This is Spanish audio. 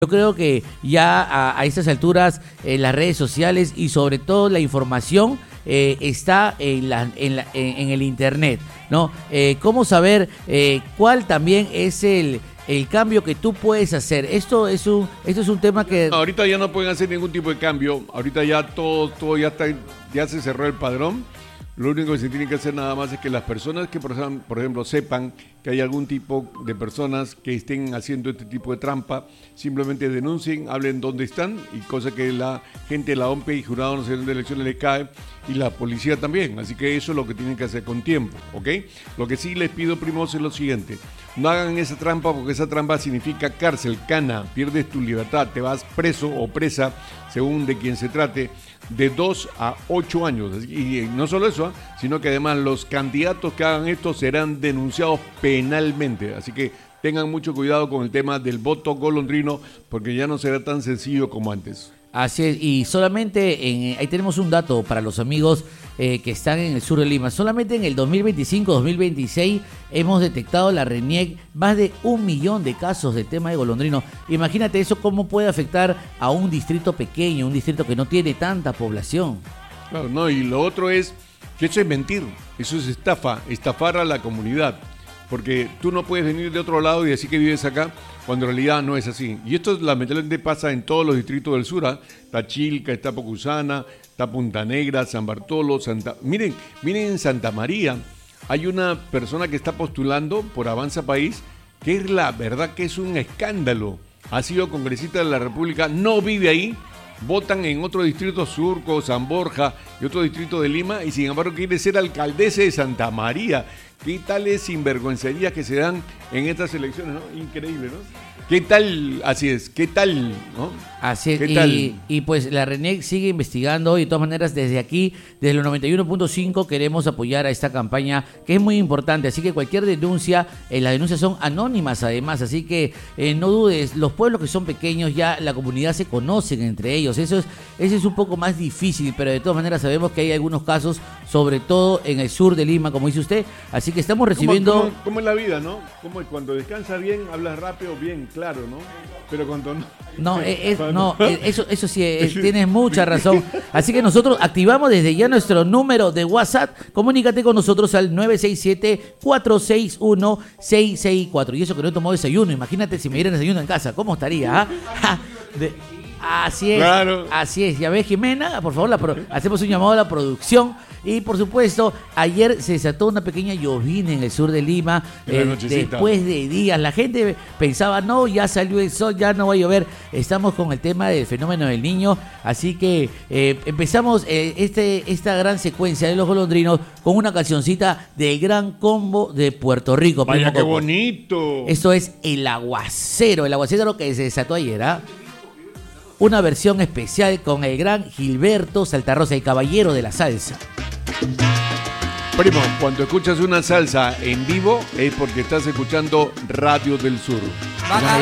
Yo creo que ya a estas alturas las redes sociales y sobre todo la información está en el internet, ¿no? ¿Cómo saber cuál también es el cambio que tú puedes hacer? Esto es un tema que... No, ahorita ya no pueden hacer ningún tipo de cambio. Ahorita ya todo ya está, ya se cerró el padrón. Lo único que se tiene que hacer nada más es que las personas que, por ejemplo, sepan que hay algún tipo de personas que estén haciendo este tipo de trampa, simplemente denuncien, hablen dónde están, y cosa que la gente de la OMPE y Jurado Nacional de Elecciones le cae, y la policía también. Así que eso es lo que tienen que hacer con tiempo, ¿ok? Lo que sí les pido, primos, es lo siguiente: no hagan esa trampa, porque esa trampa significa cárcel, cana, pierdes tu libertad, te vas preso o presa, según de quien se trate, de 2 a 8 años. Y no solo eso, sino que además los candidatos que hagan esto serán denunciados penalmente. Así que tengan mucho cuidado con el tema del voto golondrino, porque ya no será tan sencillo como antes. Así es, y solamente ahí tenemos un dato para los amigos que están en el sur de Lima. Solamente en el 2025-2026 hemos detectado la RENIEC más de 1 millón de casos de tema de golondrino. Imagínate eso, cómo puede afectar a un distrito pequeño, un distrito que no tiene tanta población. Claro, no, y lo otro es que eso es mentir, eso es estafar a la comunidad. Porque tú no puedes venir de otro lado y decir que vives acá, cuando en realidad no es así. Y esto lamentablemente pasa en todos los distritos del sur, ¿eh? Está Chilca, está Pocusana, está Punta Negra, San Bartolo, Miren en Santa María, hay una persona que está postulando por Avanza País, que es la verdad que es un escándalo. Ha sido congresista de la República, no vive ahí, votan en otro distrito, Surco, San Borja y otro distrito de Lima, y sin embargo quiere ser alcaldesa de Santa María. ¿Qué tales sinvergüencerías que se dan en estas elecciones, ¿no? Increíble, ¿no? ¿Qué tal? Así es, ¿qué tal? ¿No? Así es, ¿Qué tal? Y pues la RENIEC sigue investigando, y de todas maneras desde aquí, desde los 91.5 queremos apoyar a esta campaña, que es muy importante. Así que cualquier denuncia, las denuncias son anónimas además, así que no dudes, los pueblos que son pequeños ya la comunidad se conocen entre ellos, eso es un poco más difícil, pero de todas maneras sabemos que hay algunos casos, sobre todo en el sur de Lima, como dice usted, así que estamos recibiendo... ¿Cómo es la vida, no? Como cuando descansas bien, hablas rápido, bien, claro, ¿no? Pero cuando no... Eso sí, tienes mucha razón. Así que nosotros activamos desde ya nuestro número de WhatsApp. Comunícate con nosotros al 967-461-664. Y eso que no he tomado desayuno. Imagínate si me dieran desayuno en casa. ¿Cómo estaría? Así es, claro. Así es. Ya ves, Jimena, por favor, hacemos un llamado a la producción. Y por supuesto, ayer se desató una pequeña llovina en el sur de Lima, después de días. La gente pensaba, no, ya salió el sol, ya no va a llover. Estamos con el tema del fenómeno del Niño, así que empezamos esta gran secuencia de los golondrinos con una cancioncita del Gran Combo de Puerto Rico. ¡Vaya, qué bonito! Esto es El Aguacero, lo que se desató ayer, ¿ah? Una versión especial con el gran Gilberto Santa Rosa, el caballero de la salsa. Primo, cuando escuchas una salsa en vivo es porque estás escuchando Radio del Sur.